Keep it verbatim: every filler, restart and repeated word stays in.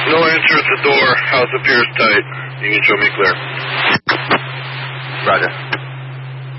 No answer at the door. House appears tight. You can show me clear. Roger.